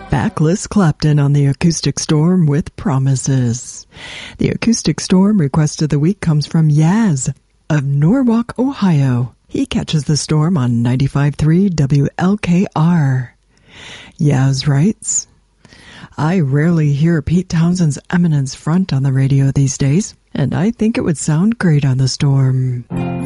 Backless Clapton on the Acoustic Storm with Promises. The Acoustic Storm request of the week comes from Yaz of Norwalk, Ohio. He catches the storm on 95.3 WLKR. Yaz writes, I rarely hear Pete Townshend's Eminence Front on the radio these days, and I think it would sound great on the storm.